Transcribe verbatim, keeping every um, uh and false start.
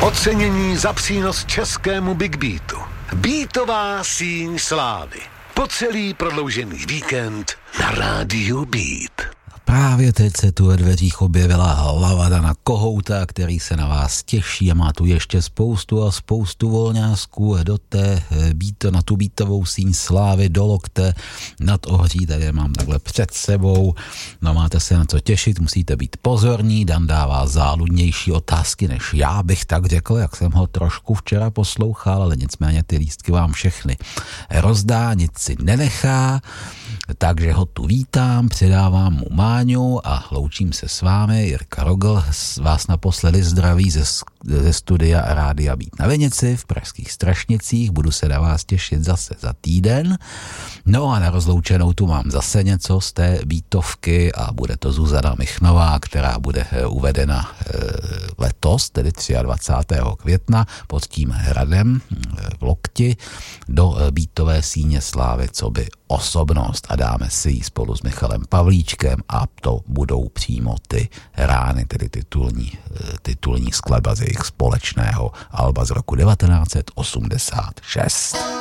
Ocenění za přínos českému Big Beatu. Beatová síň slávy. Po celý prodloužený víkend na rádiu Beat. Právě teď se tu ve dveřích objevila hlava Dana Kohouta, který se na vás těší a má tu ještě spoustu a spoustu volňásků do té beat, na tu beatovou síň slávy do lokte nad ohří, tady mám takhle před sebou. No máte se na co těšit, musíte být pozorní, Dan dává záludnější otázky, než já bych tak řekl, jak jsem ho trošku včera poslouchal, ale nicméně ty lístky vám všechny rozdá, nic si nenechá, takže ho tu vítám, předávám mu Máňu a loučím se s vámi. Jirka Rogl vás naposledy zdraví ze, ze studia Rádia Beat na Vinici v pražských Strašnicích. Budu se na vás těšit zase za týden. No a na rozloučenou tu mám zase něco z té beatovky a bude to Zuzana Michnová, která bude uvedena letos, tedy dvacátého třetího května pod tím hradem v Lokti do beatové síně slávy coby osobnost a dáme si ji spolu s Michalem Pavlíčkem a to budou přímo ty rány, tedy titulní, titulní skladba z jejich společného alba z roku devatenáct set osmdesát šest.